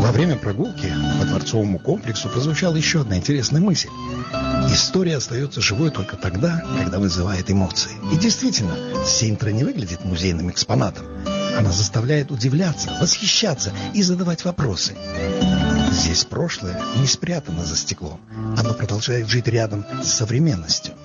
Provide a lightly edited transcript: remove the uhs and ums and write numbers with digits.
Во время прогулки по дворцовому комплексу прозвучала еще одна интересная мысль. История остается живой только тогда, когда вызывает эмоции. И действительно, Синтра не выглядит музейным экспонатом. Она заставляет удивляться, восхищаться и задавать вопросы. Здесь прошлое не спрятано за стеклом. Оно продолжает жить рядом с современностью.